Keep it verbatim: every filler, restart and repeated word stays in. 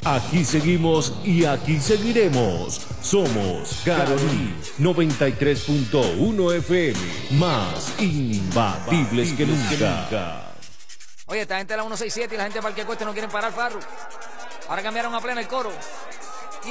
Aquí seguimos y aquí seguiremos. Somos Carolí noventa y tres punto uno F M, más imbatibles que nunca. Oye, esta gente de la ciento sesenta y siete y la gente de Parque Cueste no quieren parar, Farru. Ahora cambiaron a plena el coro.